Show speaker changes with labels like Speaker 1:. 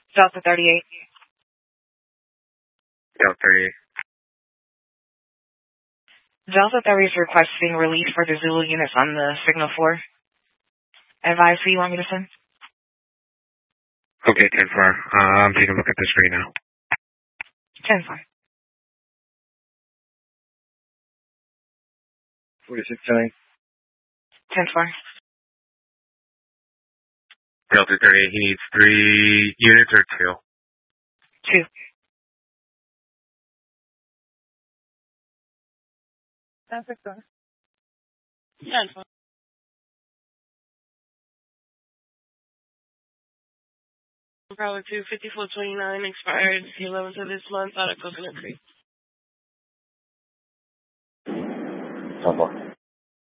Speaker 1: Delta 38.
Speaker 2: Delta 38.
Speaker 1: Delta 30 is requesting relief for the Zulu units on the signal 4. Advise who you want me to send?
Speaker 2: Okay, 10-4. I'm taking a look at this right now.
Speaker 1: 10-4.
Speaker 3: 46-9.
Speaker 1: 10-4.
Speaker 2: Delta 38, he needs 3 units or 2?
Speaker 1: 2. That's it, sir. 10-4.
Speaker 4: Probably 25429 expired the 11th of this month out of Coconut Creek.
Speaker 3: Top off.